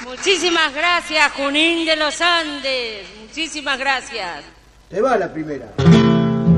Muchísimas gracias, Junín de los Andes. Muchísimas gracias. Te va la primera.